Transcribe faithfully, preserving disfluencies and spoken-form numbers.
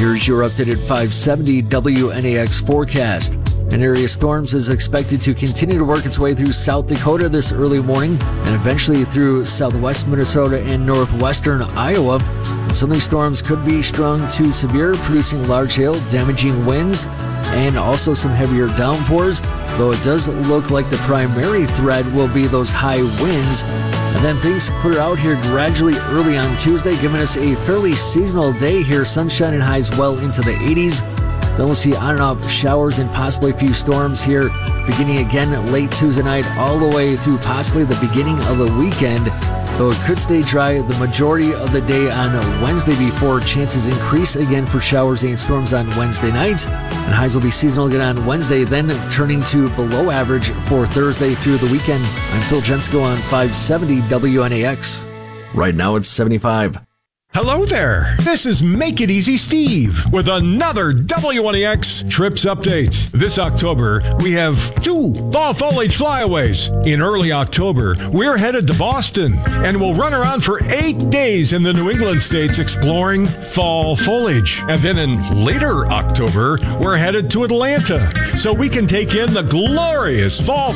Here's your updated five seventy W N A X forecast. An area of storms is expected to continue to work its way through South Dakota this early morning and eventually through southwest Minnesota and northwestern Iowa. And some of these storms could be strong to severe, producing large hail, damaging winds, and also some heavier downpours, though it does look like the primary threat will be those high winds. And then things clear out here gradually early on Tuesday, giving us a fairly seasonal day here. Sunshine and highs well into the eighties. Then we'll see on and off showers and possibly a few storms here beginning again late Tuesday night all the way through possibly the beginning of the weekend, though it could stay dry the majority of the day on Wednesday before chances increase again for showers and storms on Wednesday night. And highs will be seasonal again on Wednesday, then turning to below average for Thursday through the weekend. I'm Phil Jensko on five seventy W N A X. Right now it's seventy-five. Hello there. This is Make It Easy Steve with another W N A X Trips Update. This October, we have two fall foliage flyaways. In early October, we're headed to Boston and we'll run around for eight days in the New England states exploring fall foliage. And then in later October, we're headed to Atlanta so we can take in the glorious fall